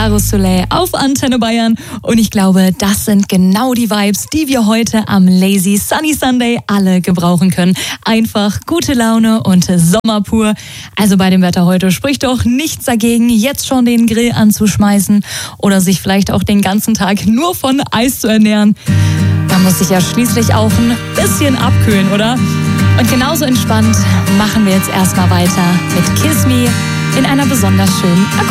Caro Soleil auf Antenne Bayern. Und ich glaube, das sind genau die Vibes, die wir heute am Lazy Sunny Sunday alle gebrauchen können. Einfach gute Laune und Sommer pur. Also bei dem Wetter heute spricht doch nichts dagegen, jetzt schon den Grill anzuschmeißen oder sich vielleicht auch den ganzen Tag nur von Eis zu ernähren. Man muss sich ja schließlich auch ein bisschen abkühlen, oder? Und genauso entspannt machen wir jetzt erstmal weiter mit Kiss Me in einer besonders schönen Akustik.